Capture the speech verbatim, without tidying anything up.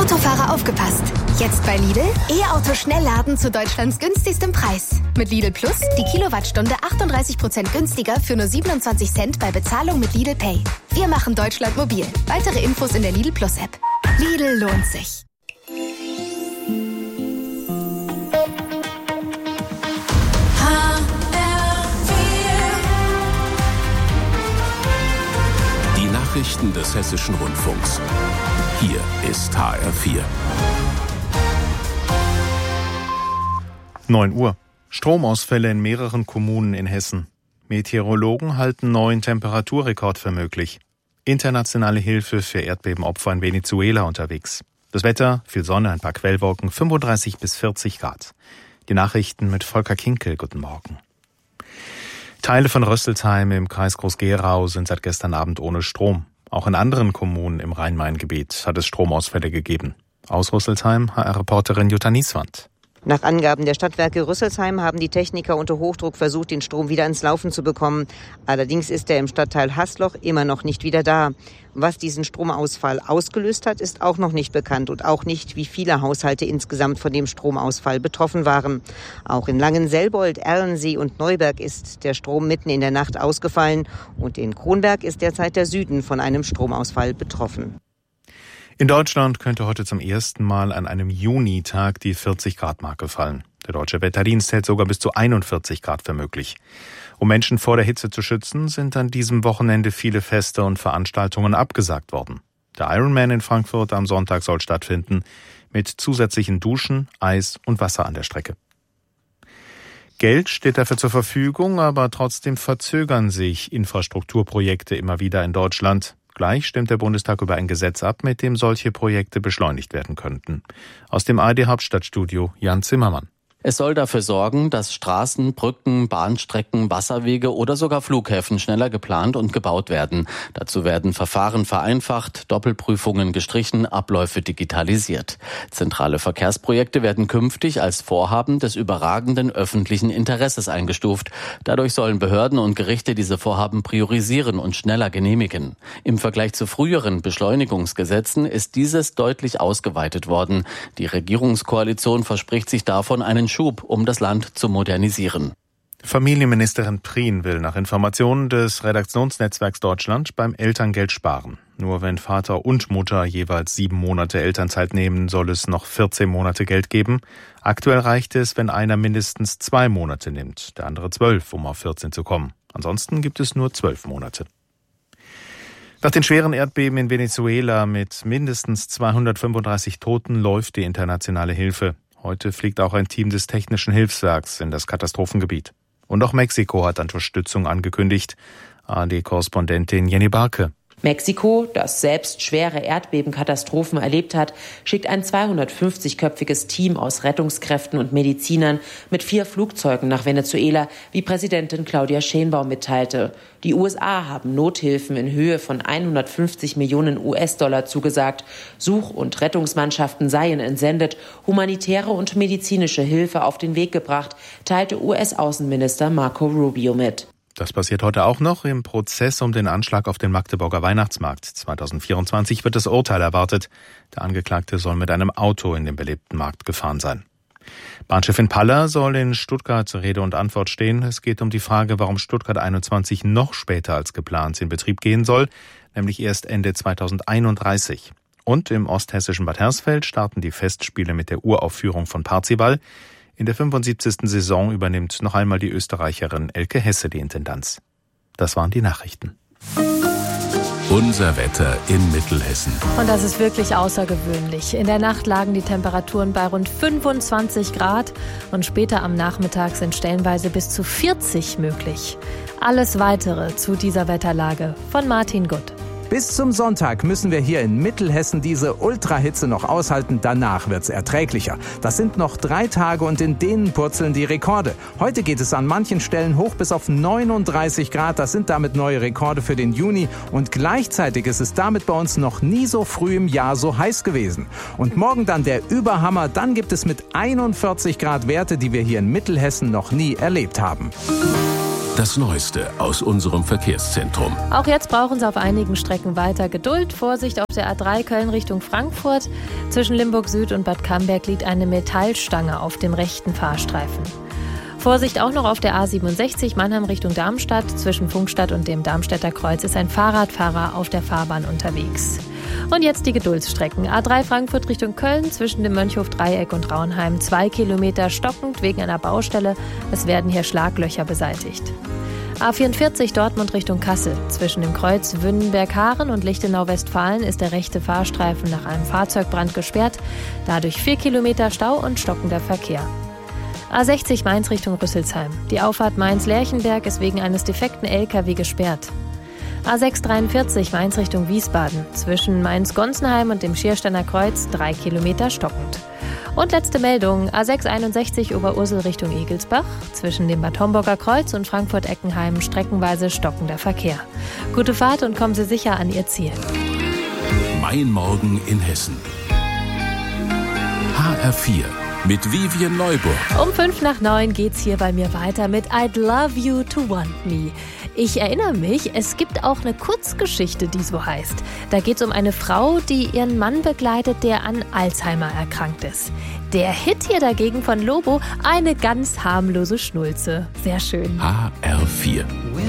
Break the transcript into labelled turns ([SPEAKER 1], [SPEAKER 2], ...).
[SPEAKER 1] Autofahrer aufgepasst! Jetzt bei Lidl E-Auto Schnellladen zu Deutschlands günstigstem Preis. Mit Lidl Plus die Kilowattstunde achtunddreißig Prozent günstiger für nur siebenundzwanzig Cent bei Bezahlung mit Lidl Pay. Wir machen Deutschland mobil. Weitere Infos in der Lidl Plus App. Lidl lohnt sich.
[SPEAKER 2] Die Nachrichten des Hessischen Rundfunks. Hier ist H R vier.
[SPEAKER 3] neun Uhr. Stromausfälle in mehreren Kommunen in Hessen. Meteorologen halten neuen Temperaturrekord für möglich. Internationale Hilfe für Erdbebenopfer in Venezuela unterwegs. Das Wetter, viel Sonne, ein paar Quellwolken, fünfunddreißig bis vierzig Grad. Die Nachrichten mit Volker Kinkel. Guten Morgen. Teile von Rösselsheim im Kreis Groß-Gerau sind seit gestern Abend ohne Strom. Auch in anderen Kommunen im Rhein-Main-Gebiet hat es Stromausfälle gegeben. Aus Rüsselsheim H R-Reporterin Jutta Nieswand.
[SPEAKER 4] Nach Angaben der Stadtwerke Rüsselsheim haben die Techniker unter Hochdruck versucht, den Strom wieder ins Laufen zu bekommen. Allerdings ist er im Stadtteil Haßloch immer noch nicht wieder da. Was diesen Stromausfall ausgelöst hat, ist auch noch nicht bekannt und auch nicht, wie viele Haushalte insgesamt von dem Stromausfall betroffen waren. Auch in Langenselbold, Erlensee und Neuberg ist der Strom mitten in der Nacht ausgefallen und in Kronberg ist derzeit der Süden von einem Stromausfall betroffen.
[SPEAKER 3] In Deutschland könnte heute zum ersten Mal an einem Junitag die vierzig-Grad-Marke fallen. Der Deutsche Wetterdienst hält sogar bis zu einundvierzig Grad für möglich. Um Menschen vor der Hitze zu schützen, sind an diesem Wochenende viele Feste und Veranstaltungen abgesagt worden. Der Ironman in Frankfurt am Sonntag soll stattfinden, mit zusätzlichen Duschen, Eis und Wasser an der Strecke. Geld steht dafür zur Verfügung, aber trotzdem verzögern sich Infrastrukturprojekte immer wieder in Deutschland. Gleich stimmt der Bundestag über ein Gesetz ab, mit dem solche Projekte beschleunigt werden könnten. Aus dem A R D-Hauptstadtstudio Jan Zimmermann.
[SPEAKER 5] Es soll dafür sorgen, dass Straßen, Brücken, Bahnstrecken, Wasserwege oder sogar Flughäfen schneller geplant und gebaut werden. Dazu werden Verfahren vereinfacht, Doppelprüfungen gestrichen, Abläufe digitalisiert. Zentrale Verkehrsprojekte werden künftig als Vorhaben des überragenden öffentlichen Interesses eingestuft. Dadurch sollen Behörden und Gerichte diese Vorhaben priorisieren und schneller genehmigen. Im Vergleich zu früheren Beschleunigungsgesetzen ist dieses deutlich ausgeweitet worden. Die Regierungskoalition verspricht sich davon einen Schub, um das Land zu modernisieren.
[SPEAKER 3] Familienministerin Prien will nach Informationen des Redaktionsnetzwerks Deutschland beim Elterngeld sparen. Nur wenn Vater und Mutter jeweils sieben Monate Elternzeit nehmen, soll es noch vierzehn Monate Geld geben. Aktuell reicht es, wenn einer mindestens zwei Monate nimmt, der andere zwölf, um auf vierzehn zu kommen. Ansonsten gibt es nur zwölf Monate. Nach den schweren Erdbeben in Venezuela mit mindestens zweihundertfünfunddreißig Toten läuft die internationale Hilfe. Heute fliegt auch ein Team des Technischen Hilfswerks in das Katastrophengebiet. Und auch Mexiko hat Unterstützung angekündigt. A R D-Korrespondentin Jenny Barke.
[SPEAKER 6] Mexiko, das selbst schwere Erdbebenkatastrophen erlebt hat, schickt ein zweihundertfünfzigköpfiges Team aus Rettungskräften und Medizinern mit vier Flugzeugen nach Venezuela, wie Präsidentin Claudia Sheinbaum mitteilte. Die U S A haben Nothilfen in Höhe von hundertfünfzig Millionen U S-Dollar zugesagt. Such- und Rettungsmannschaften seien entsendet, humanitäre und medizinische Hilfe auf den Weg gebracht, teilte U S-Außenminister Marco Rubio mit.
[SPEAKER 3] Das passiert heute auch noch. Im Prozess um den Anschlag auf den Magdeburger Weihnachtsmarkt zweitausendvierundzwanzig wird das Urteil erwartet. Der Angeklagte soll mit einem Auto in den belebten Markt gefahren sein. Bahnchefin Paller soll in Stuttgart Rede und Antwort stehen. Es geht um die Frage, warum Stuttgart einundzwanzig noch später als geplant in Betrieb gehen soll, nämlich erst Ende zweitausendeinunddreißig. Und im osthessischen Bad Hersfeld starten die Festspiele mit der Uraufführung von Parzival. In der fünfundsiebzigsten Saison übernimmt noch einmal die Österreicherin Elke Hesse die Intendanz. Das waren die Nachrichten.
[SPEAKER 2] Unser Wetter in Mittelhessen.
[SPEAKER 7] Und das ist wirklich außergewöhnlich. In der Nacht lagen die Temperaturen bei rund fünfundzwanzig Grad und später am Nachmittag sind stellenweise bis zu vierzig möglich. Alles Weitere zu dieser Wetterlage von Martin Gutt.
[SPEAKER 8] Bis zum Sonntag müssen wir hier in Mittelhessen diese Ultrahitze noch aushalten. Danach wird's erträglicher. Das sind noch drei Tage und in denen purzeln die Rekorde. Heute geht es an manchen Stellen hoch bis auf neununddreißig Grad. Das sind damit neue Rekorde für den Juni. Und gleichzeitig ist es damit bei uns noch nie so früh im Jahr so heiß gewesen. Und morgen dann der Überhammer. Dann gibt es mit einundvierzig Grad Werte, die wir hier in Mittelhessen noch nie erlebt haben.
[SPEAKER 2] Das Neueste aus unserem Verkehrszentrum.
[SPEAKER 7] Auch jetzt brauchen Sie auf einigen Strecken weiter Geduld. Vorsicht auf der A drei Köln Richtung Frankfurt. Zwischen Limburg Süd und Bad Camberg liegt eine Metallstange auf dem rechten Fahrstreifen. Vorsicht auch noch auf der A siebenundsechzig Mannheim Richtung Darmstadt. Zwischen Funkstadt und dem Darmstädter Kreuz ist ein Fahrradfahrer auf der Fahrbahn unterwegs. Und jetzt die Geduldsstrecken. A drei Frankfurt Richtung Köln zwischen dem Mönchhof-Dreieck und Raunheim. Zwei Kilometer stockend wegen einer Baustelle. Es werden hier Schlaglöcher beseitigt. A vierundvierzig Dortmund Richtung Kassel. Zwischen dem Kreuz Wünnenberg-Haaren und Lichtenau-Westfalen ist der rechte Fahrstreifen nach einem Fahrzeugbrand gesperrt. Dadurch vier Kilometer Stau und stockender Verkehr. A sechzig Mainz Richtung Rüsselsheim. Die Auffahrt Mainz-Lerchenberg ist wegen eines defekten L K W gesperrt. A sechs dreiundvierzig Mainz Richtung Wiesbaden. Zwischen Mainz-Gonsenheim und dem Schiersteiner Kreuz drei Kilometer stockend. Und letzte Meldung, A sechs einundsechzig Oberursel Richtung Egelsbach. Zwischen dem Bad Homburger Kreuz und Frankfurt-Eckenheim streckenweise stockender Verkehr. Gute Fahrt und kommen Sie sicher an Ihr Ziel.
[SPEAKER 2] Mein Morgen in Hessen. H R vier. Mit Vivian Neuburg.
[SPEAKER 7] Um fünf nach neun geht's hier bei mir weiter mit I'd Love You to Want Me. Ich erinnere mich, es gibt auch eine Kurzgeschichte, die so heißt. Da geht's um eine Frau, die ihren Mann begleitet, der an Alzheimer erkrankt ist. Der Hit hier dagegen von Lobo, eine ganz harmlose Schnulze. Sehr schön.
[SPEAKER 2] H R vier.